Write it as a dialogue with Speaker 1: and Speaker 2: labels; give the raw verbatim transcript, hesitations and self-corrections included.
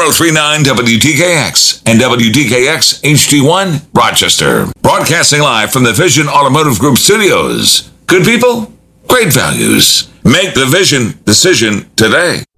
Speaker 1: three nine W D K X and W D K X H D one, Rochester. Broadcasting live from the Vision Automotive Group studios. Good people, great values. Make the Vision decision today.